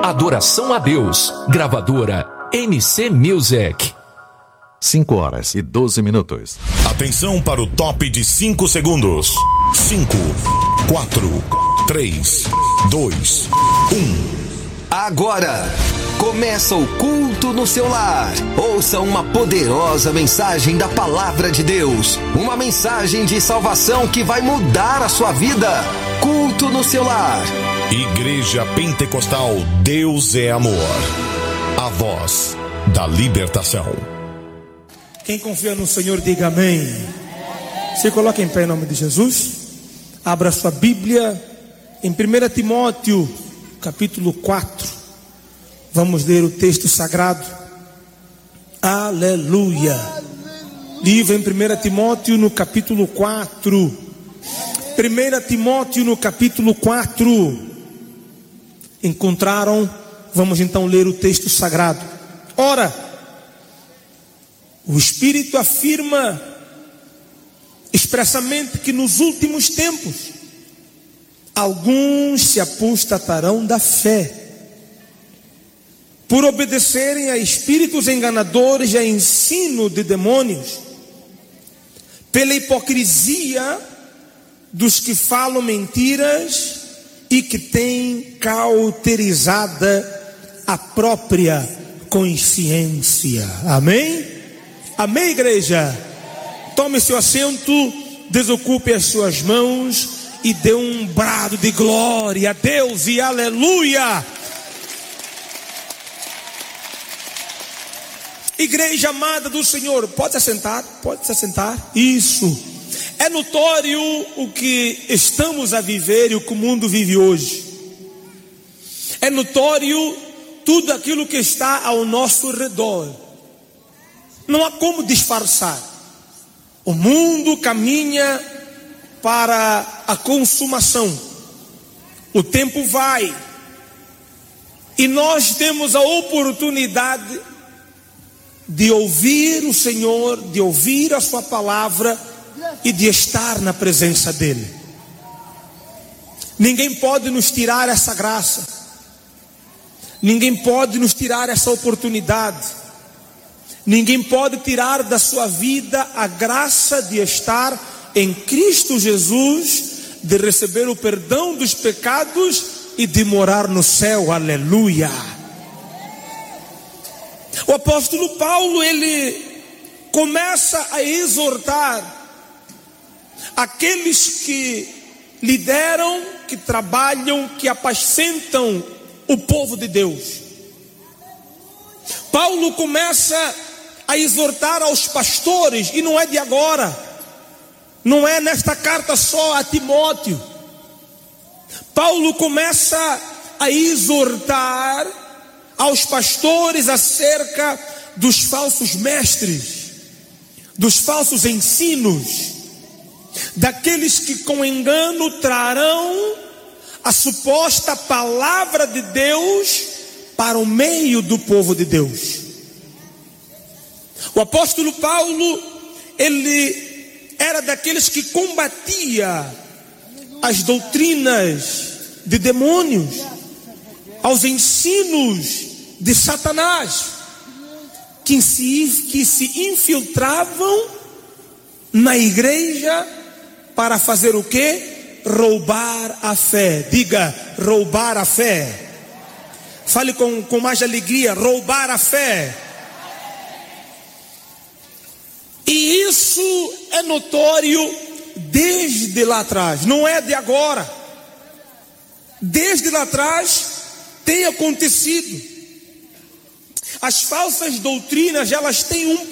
Adoração a Deus. Gravadora MC Music. 5h12. Atenção para o top de 5 segundos. 5, 4, 3, 2, 1. Agora começa o culto no seu lar. Ouça uma poderosa mensagem da palavra de Deus. Uma mensagem de salvação que vai mudar a sua vida. Culto no seu lar. Igreja Pentecostal Deus é Amor. A voz da libertação. Quem confia no Senhor, diga amém. Se coloque em pé em nome de Jesus. Abra sua Bíblia em 1 Timóteo, capítulo 4. Vamos ler o texto sagrado. Aleluia. Livro em 1 Timóteo no capítulo 4. 1 Timóteo no capítulo 4. Encontraram? Vamos então ler o texto sagrado. Ora, o Espírito afirma expressamente que nos últimos tempos alguns se apostatarão da fé, por obedecerem a espíritos enganadores e a ensino de demônios, pela hipocrisia dos que falam mentiras e que têm cauterizada a própria consciência. Amém? Amém, igreja? Tome seu assento, desocupe as suas mãos e dê um brado de glória a Deus e aleluia. Igreja amada do Senhor, pode se assentar, pode se assentar. Isso. É notório o que estamos a viver e o que o mundo vive hoje. É notório tudo aquilo que está ao nosso redor. Não há como disfarçar. O mundo caminha para a consumação. O tempo vai. E nós temos a oportunidade de ouvir o Senhor, de ouvir a sua palavra e de estar na presença dEle. Ninguém pode nos tirar essa graça. Ninguém pode nos tirar essa oportunidade. Ninguém pode tirar da sua vida a graça de estar em Cristo Jesus, de receber o perdão dos pecados e de morar no céu. Aleluia. O apóstolo Paulo, ele começa a exortar aqueles que lideram, que trabalham, que apacentam o povo de Deus. Paulo começa a exortar aos pastores, e não é de agora, não é nesta carta só a Timóteo. Paulo começa a exortar aos pastores acerca dos falsos mestres, dos falsos ensinos, daqueles que com engano trarão a suposta palavra de Deus para o meio do povo de Deus. O apóstolo Paulo, ele era daqueles que combatia as doutrinas de demônios, aos ensinos de Satanás, que se infiltravam na igreja para fazer o quê? Roubar a fé. Diga, roubar a fé. Fale com mais alegria, roubar a fé. E isso é notório desde lá atrás, não é de agora. Desde lá atrás tem acontecido. As falsas doutrinas, elas têm um